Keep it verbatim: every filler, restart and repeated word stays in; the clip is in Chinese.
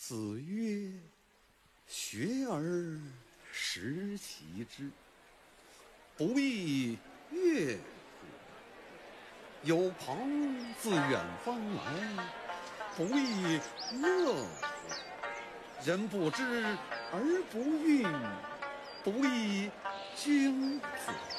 子曰：“学而时习之，不亦乐乎？有朋自远方来，不亦乐乎？人不知而不愠，不亦君子？”